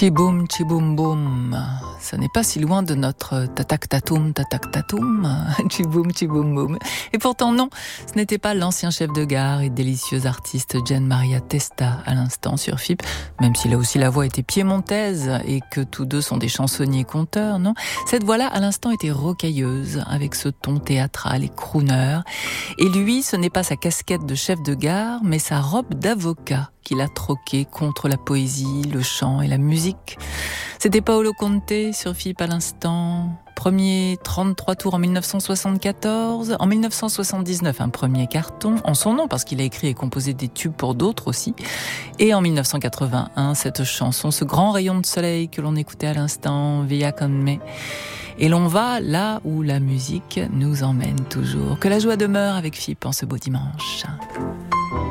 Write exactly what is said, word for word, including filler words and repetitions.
Chiboum, chiboum, boum. Ce n'est pas si loin de notre tatak tatoum, tatak tatoum. Chiboum, chiboum, boum. Et pourtant non, ce n'était pas l'ancien chef de gare et délicieuse artiste Gian Maria Testa à l'instant sur F I P, même si là aussi la voix était piémontaise et que tous deux sont des chansonniers conteurs, non. Cette voix-là à l'instant était rocailleuse avec ce ton théâtral et crooner. Et lui, ce n'est pas sa casquette de chef de gare, mais sa robe d'avocat qu'il a troquée contre la poésie, le chant et la musique. C'était Paolo Conte sur F I P à l'instant. Premier trente-trois tours en mille neuf cent soixante-quatorze. En mille neuf cent soixante-dix-neuf, un premier carton en son nom, parce qu'il a écrit et composé des tubes pour d'autres aussi. Et en mille neuf cent quatre-vingt-un, cette chanson, ce grand rayon de soleil que l'on écoutait à l'instant, Via con me. Et l'on va là où la musique nous emmène toujours. Que la joie demeure avec F I P en ce beau dimanche.